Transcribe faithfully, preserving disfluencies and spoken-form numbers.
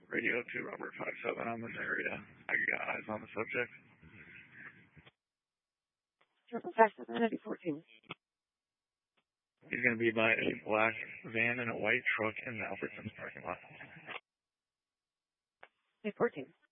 Radio to Robert five seven on this area. I got eyes on the subject. five seven, Eddie fourteen. He's going to be by a black van and a white truck in the Albertsons parking lot. Eddie fourteen.